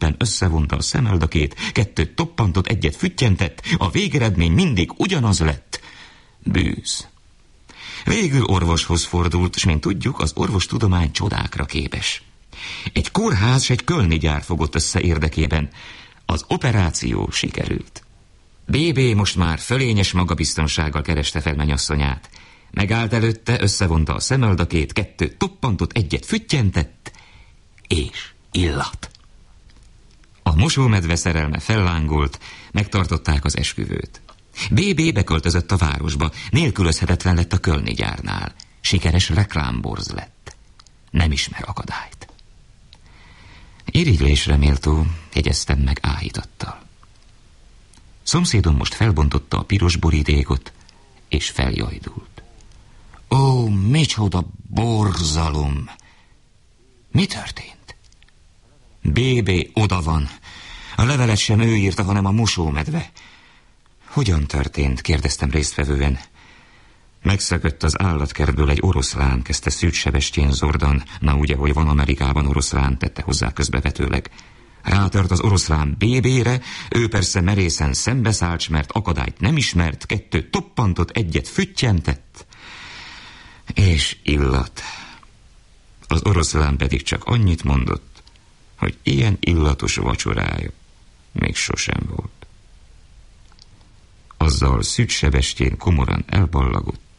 éppen összevonta a szemöldakét, 2 toppantott, 1 füttyentett, a végeredmény mindig ugyanaz lett. Bűz. Végül orvoshoz fordult, s mint tudjuk, az orvostudomány csodákra képes. Egy kórház s egy kölni gyár fogott össze érdekében. Az operáció sikerült. BB most már fölényes magabiztonsággal kereste fel mennyasszonyát. Megállt előtte, összevonta a szemöldakét, 2 toppantott, 1 füttyentett, és illat. A mosómedve szerelme fellángolt, megtartották az esküvőt. BB beköltözött a városba, nélkülözhetetlen lett a kölni gyárnál. Sikeres reklámborz lett. Nem ismer akadályt. Irigylésre méltó, jegyeztem meg áhítattal. Szomszédom most felbontotta a piros borítékot, és feljajdult. Ó, micsoda borzalom! Mi történt? BB oda van. A levelet sem ő írta, hanem a mosómedve. Hogyan történt? Kérdeztem résztvevően. Megszökött az állatkertből egy oroszlán, kezdte Szűcs Sebestyén Zordan. Na ugye, hogy van Amerikában oroszlán, tette hozzá közbevetőleg. Rátört az oroszlán BB-re, ő persze merészen szembeszállt, mert akadályt nem ismert, 2 toppantott, 1 füttyentett, és illat. Az oroszlán pedig csak annyit mondott, hogy ilyen illatos vacsorája még sosem volt. Azzal Szűcs Sebestyén komoran elballagott,